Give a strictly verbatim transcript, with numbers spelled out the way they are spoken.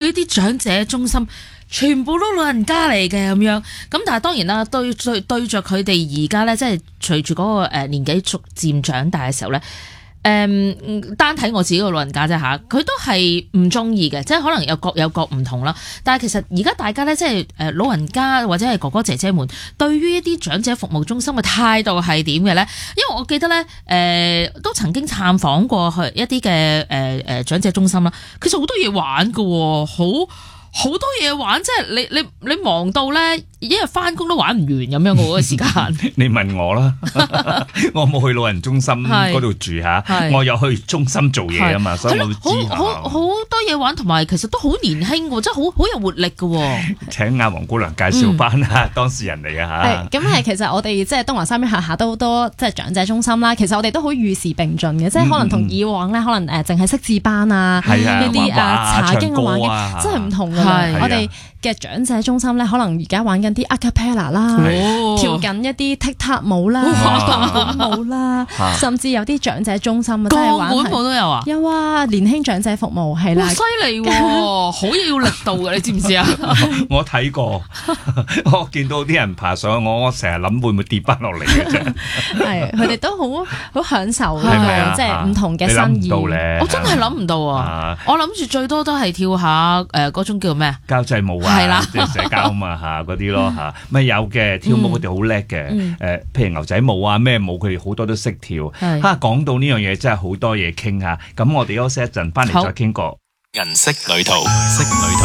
呢啲長者中心全部都老人家嚟嘅咁樣，咁但係當然啦，對對對著佢哋而家咧，即係隨住嗰個誒年紀逐漸長大嘅時候咧。誒、嗯，單睇我自己個老人家啫吓，佢都係唔中意嘅，即係可能有各有各唔同啦。但係其實而家大家咧，即係誒老人家或者係哥哥姐姐們，對於一啲長者服務中心嘅態度係點嘅咧？因為我記得咧，誒、呃、都曾經探訪過去一啲嘅誒誒長者中心啦，其實好多嘢玩㗎，好。好多嘢玩，即係你你你忙到咧，一日翻工都玩唔完咁樣嘅嗰個時間。 你問我啦，我冇去老人中心嗰度住下，我有去中心做嘢啊嘛，所以我都知。 好好好多嘢玩，同埋其實都好年輕嘅，即係好好有活力嘅。請阿黃姑娘介紹翻啊，當事人嚟嘅吓。 係咁係，其實我哋即係東華三院下下都好多即係長者中心啦。其實我哋都好與時並進嘅，即係可能同以往咧，可能誒淨係識字班啊，呢啲啊查經嘅玩嘅，真係唔同。係我哋嘅長者中心咧，可能而家玩緊啲 acapella 啦，跳緊一啲踢踏舞啦、鋼管舞啦，甚至有啲長者中心啊，即係玩鋼管舞都有啊， 有啊，年輕長者服務係啦， 犀利喎，好要力度嘅，你知唔知啊？ 我睇過，我見到啲人爬上去，我我成日諗會唔會跌翻落嚟嘅啫。 係，佢哋都好好享受嘅，即係唔同嘅新意。 我真係諗唔到啊！我諗住最多都係跳下誒嗰種叫咩？ 交際舞啊，即係社交啊嘛嚇嗰啲咯嚇，咪有嘅跳舞佢哋好叻嘅，誒譬如牛仔舞啊咩舞佢哋好多都識跳。嚇講到呢樣嘢真係好多嘢傾下，咁我哋休息一陣，翻嚟再傾過。銀色旅途。